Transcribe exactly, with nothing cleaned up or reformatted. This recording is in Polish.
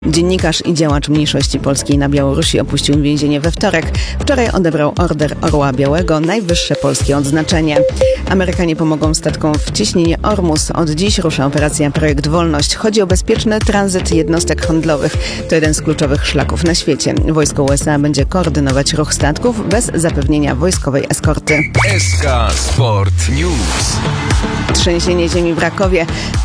Dziennikarz i działacz mniejszości polskiej na Białorusi opuścił więzienie we wtorek. Wczoraj odebrał Order Orła Białego, najwyższe polskie odznaczenie. Amerykanie pomogą statkom w cieśninie Ormus. Od dziś rusza operacja Projekt Wolność. Chodzi o bezpieczny tranzyt jednostek handlowych. To jeden z kluczowych szlaków na świecie. Wojsko U S A będzie koordynować ruch statków bez zapewnienia wojskowej eskorty. S K Sport News. Trzęsienie ziemi w Rakowie.